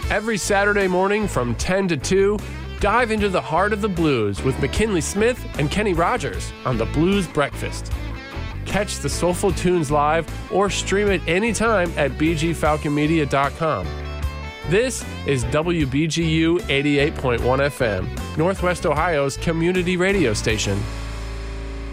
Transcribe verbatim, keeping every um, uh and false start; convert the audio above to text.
Every Saturday morning from ten to two, dive into the heart of the blues with McKinley Smith and Kenny Rogers on the Blues Breakfast. Catch the Soulful Tunes live or stream it anytime at b g falcon media dot com. This is W B G U eighty-eight point one F M, Northwest Ohio's community radio station.